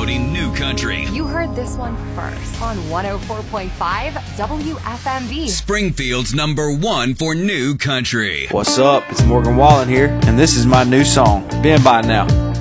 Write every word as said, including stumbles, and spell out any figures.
promoting new country. You heard this one first on one oh four point five W F M V. Springfield's number one for new country. What's up? It's Morgan Wallen here, and this is my new song, Been By Now.